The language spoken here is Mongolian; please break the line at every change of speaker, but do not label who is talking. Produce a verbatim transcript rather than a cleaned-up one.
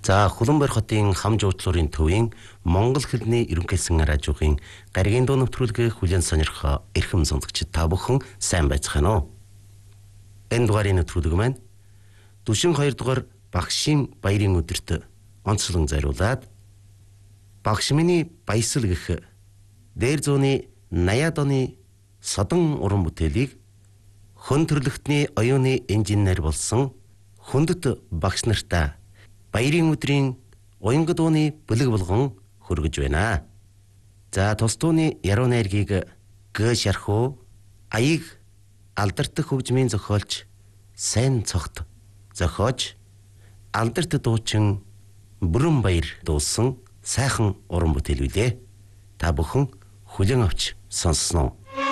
За Хуланбойр хотын хам жуудлуурын төвийн Монгол хэлний ерөнхийсэн радиогийн гаригийн дуу нэвтрүүлгийг хүлээн сонирхоо эрхэм сонсогчид та бүхэн сайн байцгаана уу? Энэ дугаарыг нэвтрүүлэг маань Дүшин хоёр дугаар багшийн баярын өдөрт онцлон зориулаад багш миний баясал гэх дээр зууны наяад оны содон уран бүтээлийг хүн төрлөختний оюуны инженер болсон хүндэт багш нартаа баярын өдрийн уянга дууны бүлэг болгон хүргэж байна. За тус дууны яруу найргийг гэ шархуу аяг алдарт хөгжмийн зохиолч сайн цогт зохиож алдарт дуучин Бүрэн баяр дуусан сайхан уран бүтээл үлээ. Та бүхэн хүлээн авч сонссноо.